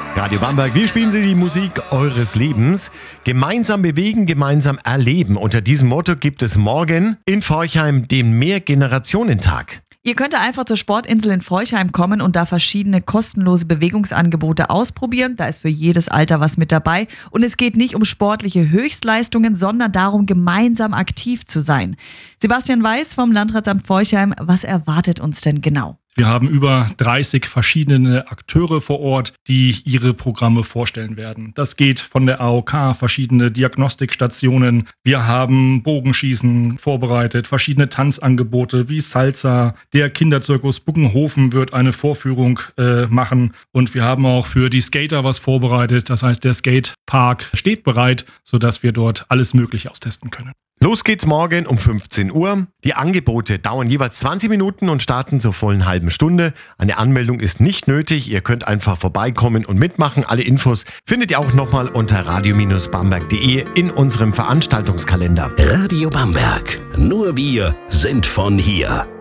Radio Bamberg, wir spielen Sie die Musik eures Lebens. Gemeinsam bewegen, gemeinsam erleben. Unter diesem Motto gibt es morgen in Forchheim den Mehrgenerationentag. Ihr könnt einfach zur Sportinsel in Forchheim kommen und da verschiedene kostenlose Bewegungsangebote ausprobieren. Da ist für jedes Alter was mit dabei. Und es geht nicht um sportliche Höchstleistungen, sondern darum, gemeinsam aktiv zu sein. Sebastian Weiß vom Landratsamt Forchheim, was erwartet uns denn genau? Wir haben über 30 verschiedene Akteure vor Ort, die ihre Programme vorstellen werden. Das geht von der AOK, verschiedene Diagnostikstationen. Wir haben Bogenschießen vorbereitet, verschiedene Tanzangebote wie Salsa. Der Kinderzirkus Buckenhofen wird eine Vorführung machen. Und wir haben auch für die Skater was vorbereitet. Das heißt, der Skatepark steht bereit, sodass wir dort alles Mögliche austesten können. Los geht's morgen um 15 Uhr. Die Angebote dauern jeweils 20 Minuten und starten zur vollen halben Stunde. Eine Anmeldung ist nicht nötig. Ihr könnt einfach vorbeikommen und mitmachen. Alle Infos findet ihr auch nochmal unter radio-bamberg.de in unserem Veranstaltungskalender. Radio Bamberg. Nur wir sind von hier.